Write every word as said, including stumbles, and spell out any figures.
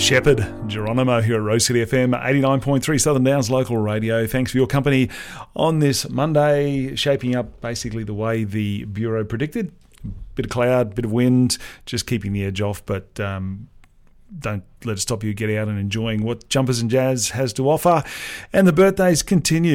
Shepherd, Geronimo here at Rose City F M, eighty-nine point three Southern Downs local radio. Thanks for your company on this Monday, shaping up basically the way the Bureau predicted. Bit of cloud, bit of wind, just keeping the edge off, but um, don't let it stop you getting out and enjoying what Jumpers and Jazz has to offer. And the birthdays continue.